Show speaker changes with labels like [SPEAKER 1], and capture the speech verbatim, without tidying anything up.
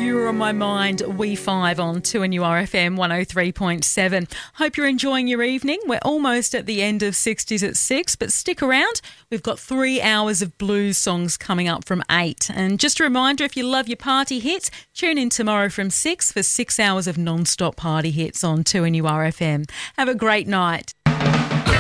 [SPEAKER 1] You were on my mind, We Five on two N U R F M one oh three point seven. Hope you're enjoying your evening. We're almost at the end of sixties at six, but stick around. We've got three hours of blues songs coming up from eight. And just a reminder, if you love your party hits, tune in tomorrow from six for six hours of non-stop party hits on two N U R F M. Have a great night.